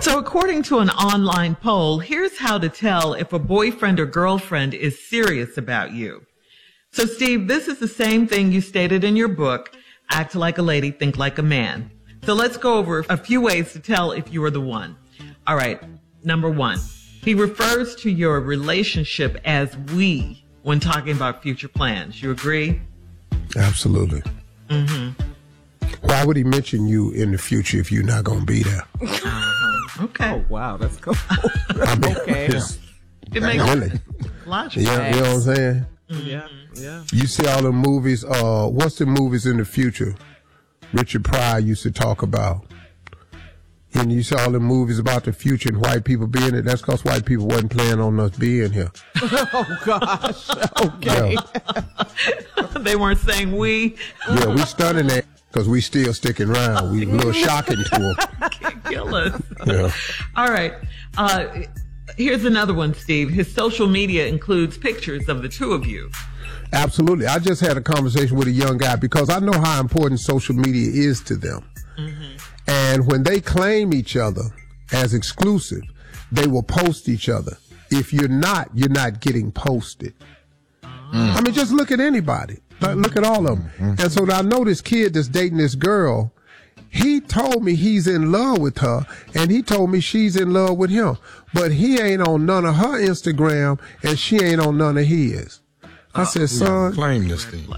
So according to an online poll, here's how to tell if a boyfriend or girlfriend is serious about you. So Steve, this is the same thing you stated in your book, Act Like a Lady, Think Like a Man. So let's go over a few ways to tell if you are the one. All right. Number one, he refers to your relationship as we when talking about future plans. You agree? Absolutely. Why would he mention you in the future if you're not going to be there? Okay. Oh, wow, that's cool. I mean, Okay. It makes really. logical. Yeah, you know what I'm saying? Yeah. You see all the movies, what's the movies in the future Richard Pryor used to talk about? And you see all the movies about the future and white people being it. That's because white people wasn't planning on us being here. Oh, gosh. Okay. Yeah, They weren't saying we. yeah, we stunning that because we still sticking around. We a little shocking to them. Can't kill us. Yeah. All right. Here's another one, Steve. His social media includes pictures of the two of you. Absolutely. I just had a conversation with a young guy because I know how important social media is to them. And when they claim each other as exclusive, they will post each other. If you're not getting posted. I mean, just look at anybody. Look at all of them. And so I know this kid that's dating this girl, he told me he's in love with her, and he told me she's in love with him. But he ain't on none of her Instagram, and she ain't on none of his. I said, son, Claim this thing.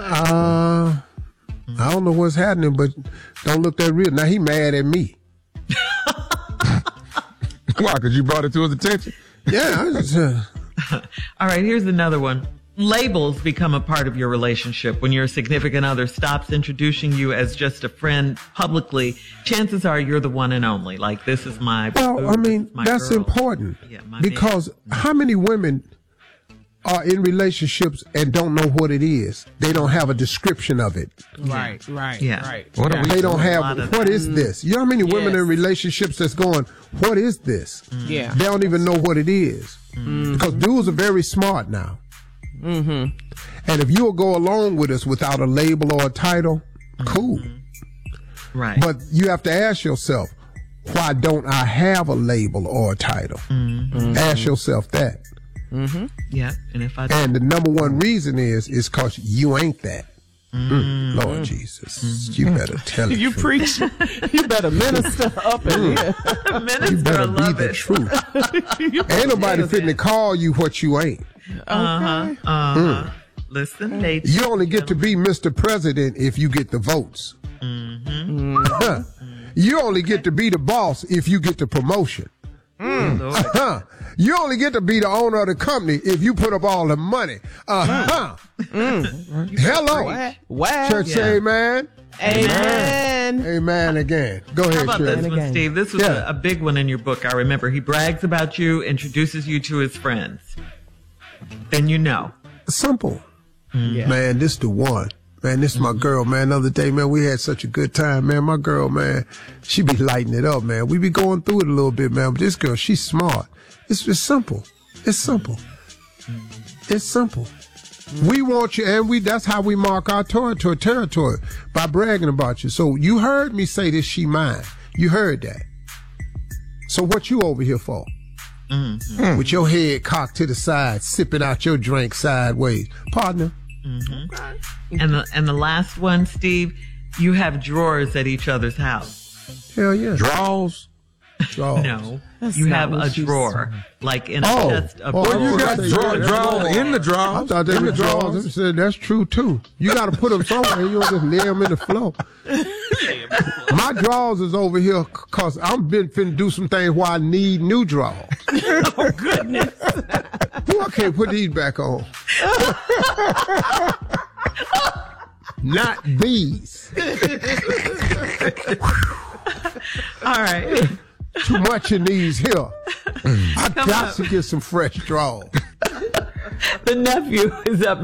I don't know what's happening, but don't look that real. Now he mad at me. Why? Because you brought it to his attention? Yeah. I just, All right, here's another one. Labels become a part of your relationship. When your significant other stops introducing you as just a friend publicly, chances are you're the one and only. Like, this is my boo, well, I mean, this is my that's girl. important Yeah, my because how many women are in relationships and don't know what it is? They don't have a description of it. Right. Yeah. Right. What are we They don't a lot have, of what that. is this? You know how many women Yes. in relationships that's going, what is this? Yeah. They don't even know what it is. Because dudes are very smart now. And if you'll go along with us without a label or a title, cool. Right. But you have to ask yourself, why don't I have a label or a title? Ask yourself that. Yeah. And if I And the number one reason is because you ain't that. Lord Jesus, you better tell it. You preach. You better minister up in here. You minister, I better be love the it. truth. Ain't nobody fitting to call you what you ain't. Listen, Nate. You only get to be Mr. President if you get the votes. You only get to be the boss if you get the promotion. You only get to be the owner of the company if you put up all the money. Hello. Wow. Church say amen. Amen. Amen again. Go ahead, How about Shirley. this one, Steve? This was Yeah. a big one in your book. I remember he brags about you, introduces you to his friends. Then you know. Simple. Yeah. Man, this the one. Man, this is my girl, man. The other day, man, we had such a good time, man. My girl, man, she be lighting it up, man. We be going through it a little bit, man. But this girl, she's smart. It's just simple. It's simple. It's simple. We want you, and that's how we mark our territory, by bragging about you. So you heard me say this, she mine. You heard that. So what you over here for? With your head cocked to the side, sipping out your drink sideways. Partner. And the last one, Steve, you have drawers at each other's house. Hell yeah. Draws? Draws. No, That's you not have what a she drawer, like in a Oh. chest of Oh, drawers. You got Yeah. draws in the I draws. thought they In were the drawers. I said, that's true, too. You got to put them somewhere. You don't just lay them in the floor. My drawers is over here because I'm finna do some things where I need new drawers. Oh, goodness. Ooh, I can't put these back on. Not these. All right. Too much in these here. I got to get some fresh drawers. The nephew is up